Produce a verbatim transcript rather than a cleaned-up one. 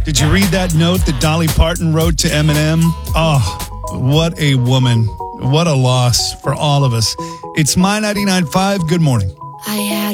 Did you read that note that Dolly Parton wrote to Eminem? Oh, what a woman. What a loss for all of us. It's My ninety-nine point five. Good morning. I had